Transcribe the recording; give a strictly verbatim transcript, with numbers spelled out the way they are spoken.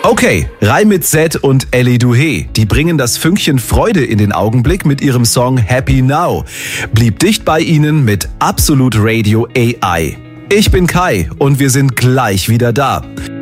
Okay, Reim mit Z und Ellie Duhé, die bringen das Fünkchen Freude in den Augenblick mit ihrem Song Happy Now. Blieb dicht bei ihnen mit Absolute Radio A I. Ich bin Kai und wir sind gleich wieder da.